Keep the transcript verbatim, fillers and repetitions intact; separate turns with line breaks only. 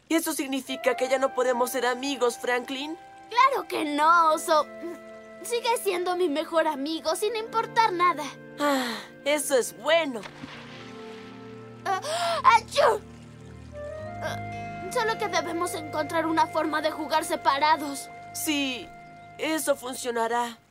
¿Y eso significa que ya no podemos ser amigos, Franklin?
Claro que no, Oso. Sigue siendo mi mejor amigo sin importar nada.
Ah, eso es bueno.
Uh, ¡Achú! Uh, solo que debemos encontrar una forma de jugar separados.
Sí, eso funcionará.